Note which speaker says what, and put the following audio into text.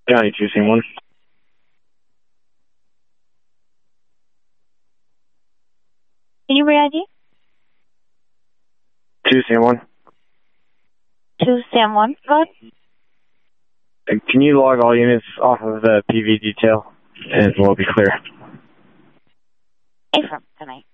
Speaker 1: County 2 Sam 1.
Speaker 2: Can you read ID?
Speaker 1: 2 Sam 1.
Speaker 2: 2 Sam 1, go ahead.
Speaker 1: Can you log all units off of the PV detail and we'll be clear?
Speaker 2: A firm tonight.